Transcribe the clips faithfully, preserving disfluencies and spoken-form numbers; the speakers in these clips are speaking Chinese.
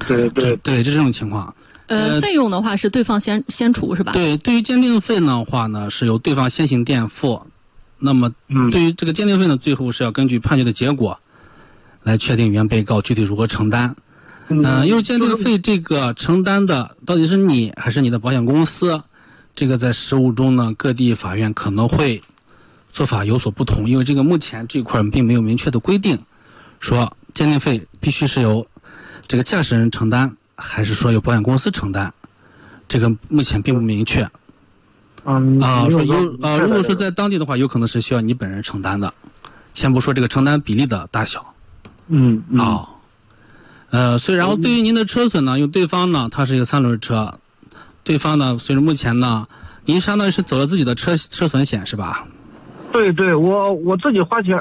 对对对，这是这种情况。 呃，费用的话是对方先先出是吧？ 对，对于鉴定费的话呢，是由对方先行垫付。那么，对于这个鉴定费呢，最后是要根据判决的结果来确定原被告具体如何承担。嗯、呃，因为鉴定费这个承担的到底是你还是你的保险公司，这个在实务中呢，各地法院可能会做法有所不同，因为这个目前这块并没有明确的规定，说鉴定费必须是由这个驾驶人承担，还是说由保险公司承担，这个目前并不明确。 嗯啊，说有啊，如果说在当地的话，有可能是需要你本人承担的，先不说这个承担比例的大小。 嗯嗯。 啊，呃，所以然后对于您的车损呢，因为对方呢，他是一个三轮车，对方呢，随着目前呢，您相当于是走了自己的车车损险是吧？ 对对，我我自己花钱。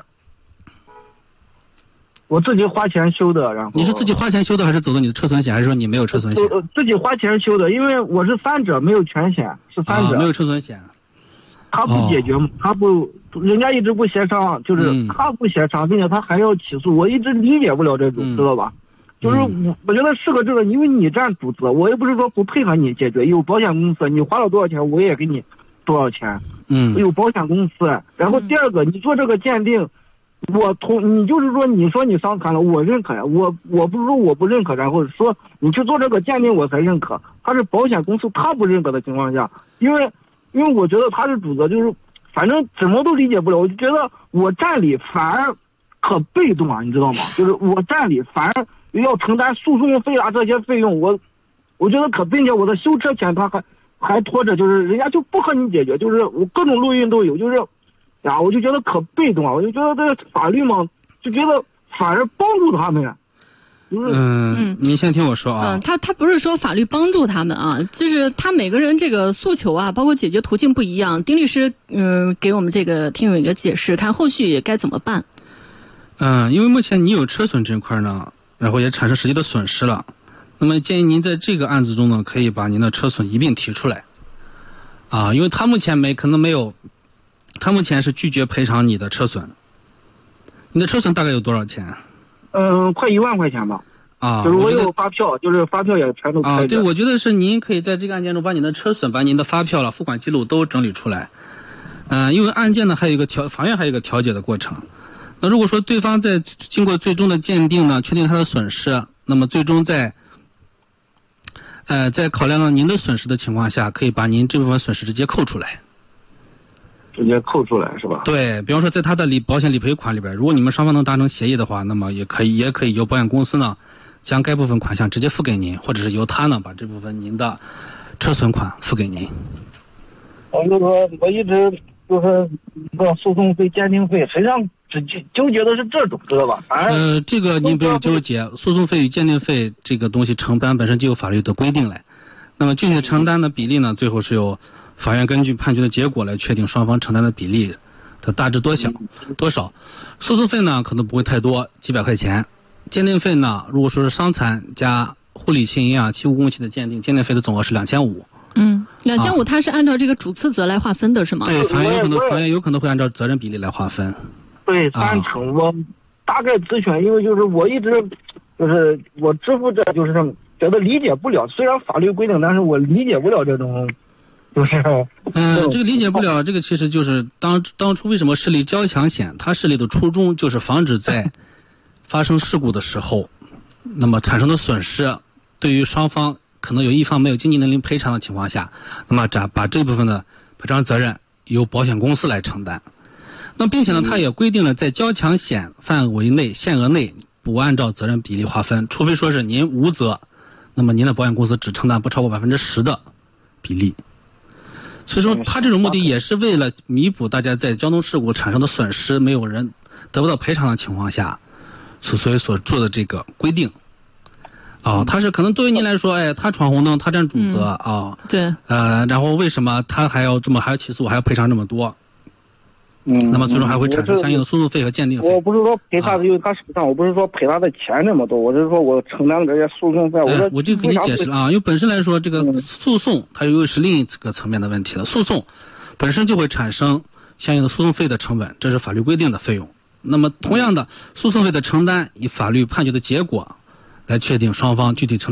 我自己花钱修的，然后你是自己花钱修的，还是走的你的车损险，还是说你没有车损险？ 我自己花钱修的，因为我是三者，没有全险，是三者， 啊、没有车损险。 他不解决，哦、他不，人家一直不协商，就是他不协商，嗯、并且他还要起诉，我一直理解不了这种，嗯、知道吧？就是我我觉得是个这个，因为你占主责，我也不是说不配合你解决，有保险公司，你花了多少钱，我也给你多少钱， 嗯， 有保险公司，然后第二个，你做这个鉴定。我同你就是说，你说你伤残了，我认可呀。我我不是说我不认可，然后说你去做这个鉴定我才认可。他是保险公司，他不认可的情况下，因为因为我觉得他是主责，就是反正怎么都理解不了。我就觉得我占理反而可被动啊，你知道吗？就是我占理反而要承担诉讼费啊这些费用，我我觉得可，并且我的修车钱他还还拖着，就是人家就不和你解决，就是我各种录音都有，就是。呀，我就觉得可被动啊！我就觉得这个法律嘛，就觉得反而帮助他们。就是嗯，您先听我说啊。 嗯，他他不是说法律帮助他们啊，就是他每个人这个诉求啊，包括解决途径不一样。丁律师，嗯，给我们这个听友一个解释，看后续该怎么办。 嗯，因为目前你有车损这块呢，然后也产生实际的损失了，那么建议您在这个案子中呢，可以把您的车损一并提出来。啊，因为他目前没可能没有。他目前是拒绝赔偿你的车损，你的车损大概有多少钱？ 嗯，快一万块钱吧。 啊， 就是我有发票，就是发票也全都开着。 啊，对，我觉得是您可以在这个案件中把你的车损、把您的发票了、付款记录都整理出来。嗯、呃，因为案件呢还有一个调，法院还有一个调解的过程。那如果说对方在经过最终的鉴定呢，确定他的损失，那么最终在呃在考量到您的损失的情况下，可以把您这部分损失直接扣出来。 直接扣出来是吧？ 对，比方说在他的理保险理赔款里边，如果你们双方能达成协议的话，那么也可以也可以由保险公司呢将该部分款项直接付给您，或者是由他呢把这部分您的车损款付给您。 我就说我一直就是说诉讼费、鉴定费，实际上只纠结的是这种，知道吧？ 呃，这个您不用纠结，诉讼费与鉴定费这个东西承担本身就有法律的规定来，那么具体承担的比例呢，最后是由法院根据判决的结果来确定双方承担的比例的大致多小多少。诉讼费呢可能不会太多，几百块钱。鉴定费呢，如果说是伤残加护理器、营养器、误工器的鉴定，鉴定费的总额是两千五。 嗯，两千五它是按照这个主次责来划分的是吗？ 对，法院有可能法院有可能会按照责任比例来划分。 对，三成、啊、我大概咨询，因为就是我一直就是我支付这就是觉得理解不了，虽然法律规定，但是我理解不了这种。就是嗯、呃，这个理解不了，这个其实就是当当初为什么设立交强险，它设立的初衷就是防止在发生事故的时候，那么产生的损失，对于双方可能有一方没有经济能力赔偿的情况下，那么把把这部分的赔偿责任由保险公司来承担。那并且呢，它也规定了在交强险范围内限额内不按照责任比例划分，除非说是您无责，那么您的保险公司只承担不超过百分之十的比例。所以说他这种目的也是为了弥补大家在交通事故产生的损失，没有人得不到赔偿的情况下所所以所做的这个规定啊、哦，他是可能对于您来说，哎，他闯红灯，他占主责啊、嗯哦， 对， 呃，然后为什么他还要这么还要起诉，还要赔偿这么多？ 嗯， 那么最终还会产生相应的诉讼费和鉴定费。 我不是说赔他的，因为他手上，我不是说赔他的钱这么多，我是说我承担了这些诉讼费。我说、 哎、我就给你解释了啊，因为本身来说，这个诉讼它又是另一个层面的问题了。诉讼本身就会产生相应的诉讼费的成本，这是法律规定的费用。那么同样的，诉讼费的承担以法律判决的结果来确定双方具体承担。